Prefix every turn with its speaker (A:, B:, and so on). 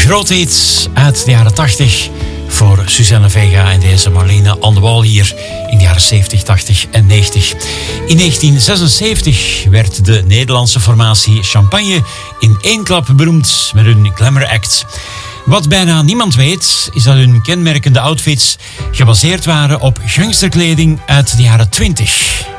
A: grote hit uit de jaren 80 voor Suzanne Vega en deze Marlene on the Wall hier in de jaren 70, 80 en 90. In 1976 werd de Nederlandse formatie Champagne in één klap beroemd met hun Glamour Act. Wat bijna niemand weet, is dat hun kenmerkende outfits gebaseerd waren op gangsterkleding uit de jaren 20.